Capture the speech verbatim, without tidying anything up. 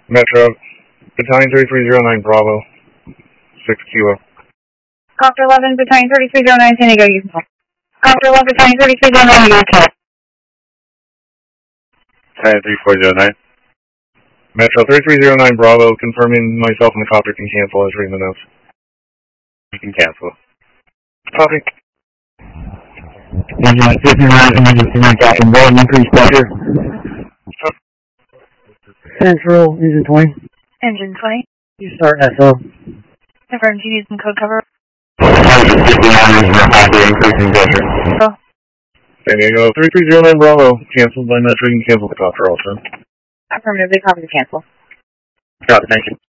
Metro, Battalion thirty-three oh nine Bravo, six Kilo. Copter eleven, Battalion thirty-three oh nine, San Diego, you can call. Copter eleven, Battalion thirty-three oh nine, you can call. Battalion thirty-four oh nine. Metro, thirty-three oh nine Bravo, confirming myself and the copter can cancel as reading the notes. You can cancel. Copy. Engine fifty-nine, engine fifty-nine, Captain Bowen, increase pressure. Central, engine twenty. Engine twenty. You start S O. Confirm, do you need some code cover? Engine fifty-nine, engine copy, increasing pressure. Oh. San Diego, thirty-three oh nine Bravo, canceled by Metro, you can cancel the copter also. Affirmative, they copy the cancel. Copy, thank you.